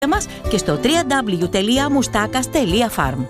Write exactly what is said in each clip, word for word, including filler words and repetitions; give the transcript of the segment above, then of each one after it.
μας και στο double-u double-u double-u τελεία moustakas τελεία farm.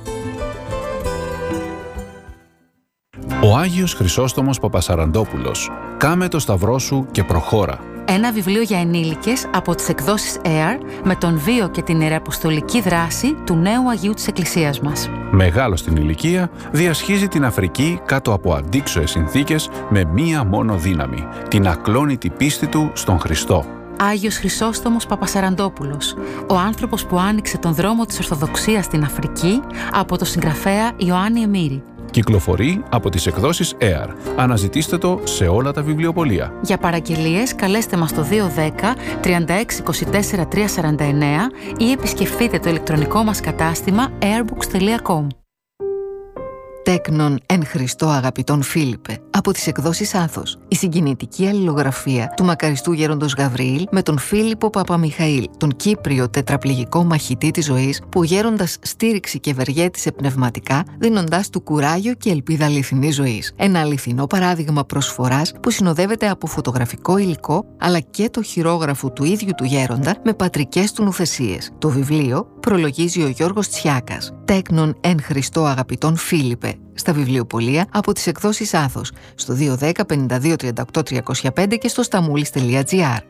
Ο Άγιος Χρυσόστομος Παπασαραντόπουλος. Κάμε το σταυρό σου και προχώρα. Ένα βιβλίο για ενήλικες από τις εκδόσεις Air με τον βίο και την ιεραποστολική δράση του νέου Αγίου της Εκκλησίας μας. Μεγάλος στην ηλικία, διασχίζει την Αφρική κάτω από αντίξωες συνθήκες με μία μόνο δύναμη, την ακλόνητη πίστη του στον Χριστό. Άγιος Χρυσόστομος Παπασαραντόπουλος, ο άνθρωπος που άνοιξε τον δρόμο της Ορθοδοξίας στην Αφρική, από το συγγραφέα Ιωάννη Εμμύρη. Κυκλοφορεί από τις εκδόσεις Air. Αναζητήστε το σε όλα τα βιβλιοπωλεία. Για παραγγελίες καλέστε μας στο δύο ένα μηδέν τριάντα έξι είκοσι τέσσερα τριακόσια σαράντα εννέα ή επισκεφτείτε το ηλεκτρονικό μας κατάστημα airbooks τελεία com. Τέκνον εν Χριστώ αγαπητόν Φίλιππε, από τις εκδόσεις Άθος. Η συγκινητική αλληλογραφία του μακαριστού γέροντος Γαβριήλ με τον Φίλιππο Παπαμιχαήλ, τον Κύπριο τετραπληγικό μαχητή της ζωής, που ο γέροντας στήριξε και ευεργέτησε πνευματικά, δίνοντάς του κουράγιο και ελπίδα αληθινής ζωής. Ένα αληθινό παράδειγμα προσφοράς που συνοδεύεται από φωτογραφικό υλικό, αλλά και το χειρόγραφο του ίδιου του γέροντα με πατρικές του νουθεσίες. Το βιβλίο προλογίζει ο Γιώργος Τσιάκας. Τέκνον εν Χριστώ αγαπητόν Φίλιππε, στα βιβλιοπωλεία από τις εκδόσεις Άθος, στο δύο ένα μηδέν πενήντα δύο τριάντα οκτώ τριακόσια πέντε και στο σταμούλης τελεία τζι άρ.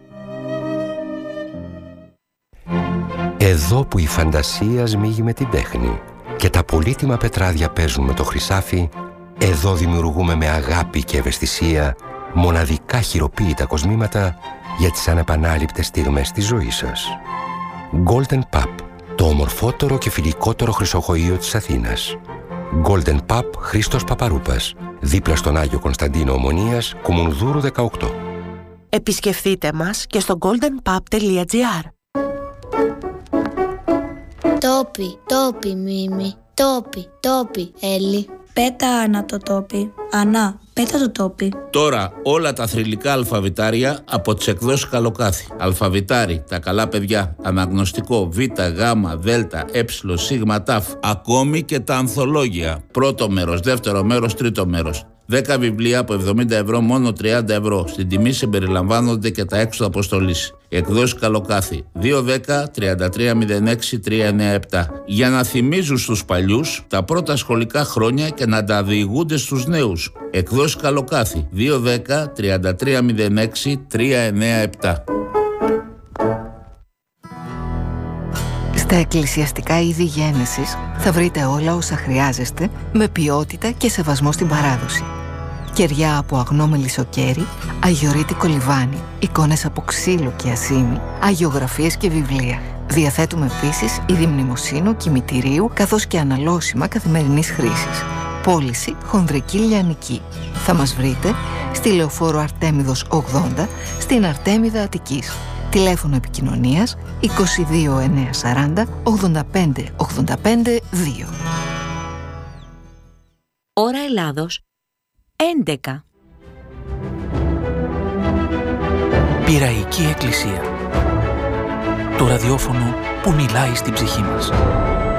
Εδώ που η φαντασία σμίγει με την τέχνη και τα πολύτιμα πετράδια παίζουν με το χρυσάφι, εδώ δημιουργούμε με αγάπη και ευαισθησία μοναδικά χειροποίητα κοσμήματα για τις ανεπανάληπτες στιγμές της ζωής σας. Golden Pub, το ομορφότερο και φιλικότερο χρυσοχοείο της Αθήνας. Golden Pub Χρήστος Παπαρούπας, δίπλα στον Άγιο Κωνσταντίνο Ομονίας, Κουμουνδούρου δεκαοκτώ. Επισκεφτείτε μας και στο golden pub τελεία τζι άρ. Τόπι, τόπι Μίμη, τόπι, τόπι Έλλη. Πέτα Άννα το τόπι, Ανά, πέτα το τόπι. Τώρα όλα τα θρυλικά αλφαβητάρια από τις εκδόσεις Καλοκάθι. Αλφαβητάρι, τα καλά παιδιά, αναγνωστικό, Β, Γ, Δ, Ε, Σ, Τ, ακόμη και τα ανθολόγια. Πρώτο μέρος, δεύτερο μέρος, τρίτο μέρος. δέκα βιβλία από εβδομήντα ευρώ, μόνο τριάντα ευρώ. Στην τιμή συμπεριλαμβάνονται και τα έξοδα αποστολής. Εκδόσεις Καλοκάθι δύο ένα μηδέν τριάντα τρία μηδέν έξι τρία εννέα επτά. Για να θυμίζουν στους παλιούς τα πρώτα σχολικά χρόνια και να τα διηγούνται στους νέους. Εκδόσεις Καλοκάθι δύο ένα μηδέν τριάντα τρία μηδέν έξι τρία εννέα επτά. Στα εκκλησιαστικά είδη γένεσης θα βρείτε όλα όσα χρειάζεστε με ποιότητα και σεβασμό στην παράδοση. Κεριά από αγνό μελισσοκέρι, αγιορείτικο λιβάνι, εικόνες από ξύλο και ασήμι, αγιογραφίες και βιβλία. Διαθέτουμε επίσης είδη μνημοσύνου, κημητηρίου, καθώς και αναλώσιμα καθημερινής χρήσης. Πώληση χονδρική λιανική. Θα μας βρείτε στη Λεωφόρο Αρτέμιδος ογδόντα, στην Αρτέμιδα Αττικής. Τηλέφωνο επικοινωνίας είκοσι δύο εννιακόσια σαράντα ογδόντα πέντε ογδόντα πέντε δύο. Ώρα Ελλάδος έντεκα. Πειραϊκή Εκκλησία. Το ραδιόφωνο που μιλάει στην ψυχή μας.